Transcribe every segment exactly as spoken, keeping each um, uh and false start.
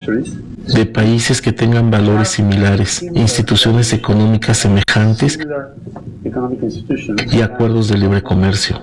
de países que tengan valores similares, instituciones económicas semejantes y acuerdos de libre comercio.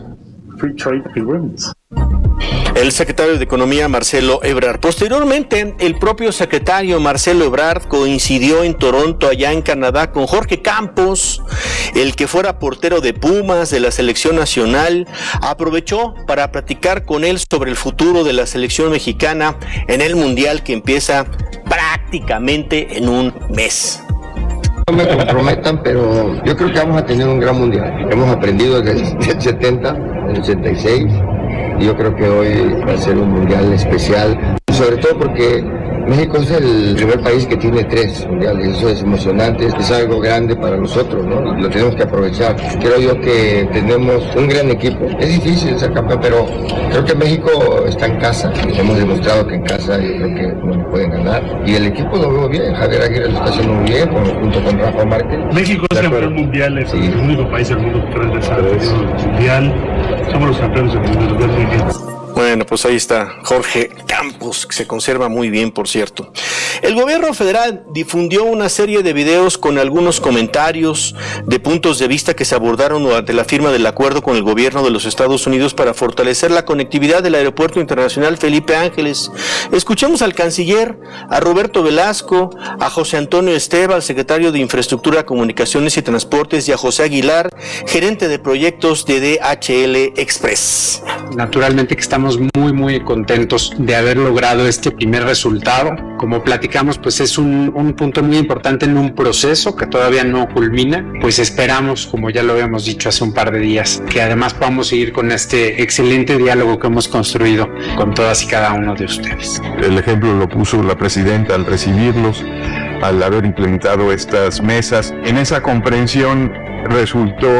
El secretario de Economía, Marcelo Ebrard. Posteriormente, el propio secretario Marcelo Ebrard coincidió en Toronto, allá en Canadá, con Jorge Campos, el que fuera portero de Pumas de la selección nacional. Aprovechó para platicar con él sobre el futuro de la selección mexicana en el Mundial que empieza prácticamente en un mes. No me comprometan, pero yo creo que vamos a tener un gran mundial. Hemos aprendido desde el setenta, el ochenta y seis, y yo creo que hoy va a ser un mundial especial, sobre todo porque México es el primer país que tiene tres mundiales. Eso es emocionante, es algo grande para nosotros, ¿no? Lo tenemos que aprovechar. Creo yo que tenemos un gran equipo. Es difícil ser campeón, pero creo que México está en casa. Hemos demostrado que en casa yo creo que nos pueden ganar. Y el equipo lo veo bien. Javier Aguirre lo está haciendo muy bien, junto con Rafa Márquez. México es campeón mundial, es sí. El único país del mundo que tres veces ha tenido el mundial. Somos los campeones del mundo, los muy bien. Bueno, pues ahí está Jorge Campos, que se conserva muy bien, por cierto. El gobierno federal difundió una serie de videos con algunos comentarios de puntos de vista que se abordaron durante la firma del acuerdo con el gobierno de los Estados Unidos para fortalecer la conectividad del Aeropuerto Internacional Felipe Ángeles. Escuchemos al canciller, a Roberto Velasco, a José Antonio Esteva, al secretario de Infraestructura, Comunicaciones y Transportes, y a José Aguilar, gerente de proyectos de D H L Express. Naturalmente que estamos muy muy contentos de haber logrado este primer resultado. Como platicamos, pues es un, un punto muy importante en un proceso que todavía no culmina. Pues esperamos, como ya lo habíamos dicho hace un par de días, que además podamos seguir con este excelente diálogo que hemos construido con todas y cada uno de ustedes. El ejemplo lo puso la presidenta al recibirlos, al haber implementado estas mesas. En esa comprensión resultó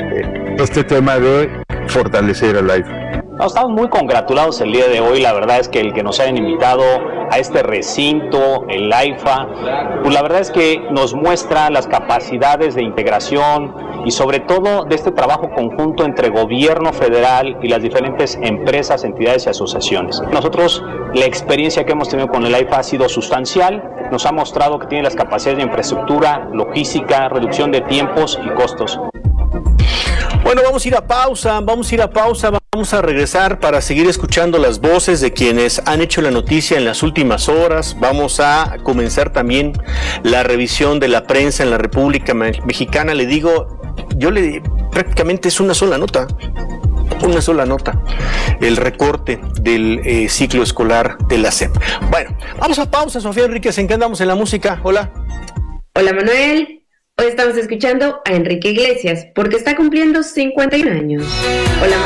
este tema de fortalecer al A I F A. No, estamos muy congratulados el día de hoy. La verdad es que el que nos hayan invitado a este recinto, el A I F A, pues la verdad es que nos muestra las capacidades de integración y sobre todo de este trabajo conjunto entre gobierno federal y las diferentes empresas, entidades y asociaciones. Nosotros, la experiencia que hemos tenido con el A I F A ha sido sustancial. Nos ha mostrado que tiene las capacidades de infraestructura, logística, reducción de tiempos y costos. Bueno, vamos a ir a pausa, vamos a ir a pausa, vamos a regresar para seguir escuchando las voces de quienes han hecho la noticia en las últimas horas. Vamos a comenzar también la revisión de la prensa en la República Mexicana. Le digo, yo le prácticamente es una sola nota, una sola nota, el recorte del eh, ciclo escolar de la S E P. Bueno, vamos a pausa, Sofía Enríquez, ¿en qué andamos en la música? Hola. Hola, Manuel. Hoy estamos escuchando a Enrique Iglesias porque está cumpliendo cincuenta y un años. Hola,